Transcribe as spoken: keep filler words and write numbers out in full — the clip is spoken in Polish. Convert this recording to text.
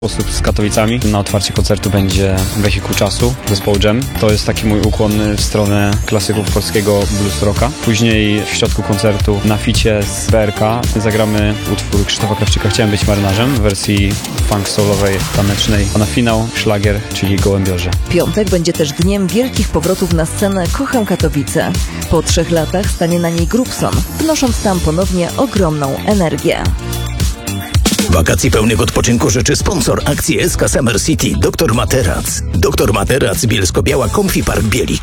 Sposób z Katowicami. Na otwarcie koncertu będzie Wehikuł Czasu zespołu Dżem. To jest taki mój ukłon w stronę klasyków polskiego blues rocka. Później w środku koncertu na ficie z B R K zagramy utwór Krzysztofa Krawczyka Chciałem być marynarzem w wersji funk soulowej, tanecznej, a na finał szlagier, czyli Gołębiorze. Piątek będzie też dniem wielkich powrotów na scenę Kocham Katowice. Po trzech latach stanie na niej Grubson, wnosząc tam ponownie ogromną energię. Wakacji pełnych odpoczynku życzy sponsor akcji S K Summer City Doktor Materac. Doktor Materac Bielsko-Biała Comfy Park Bielik.